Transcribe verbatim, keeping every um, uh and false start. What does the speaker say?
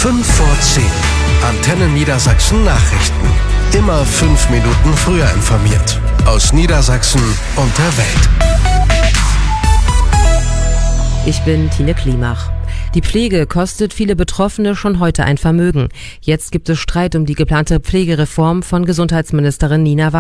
fünf vor zehn. Antenne Niedersachsen Nachrichten. Immer fünf Minuten früher informiert. Aus Niedersachsen und der Welt. Ich bin Tine Klimach. Die Pflege kostet viele Betroffene schon heute ein Vermögen. Jetzt gibt es Streit um die geplante Pflegereform von Gesundheitsministerin Nina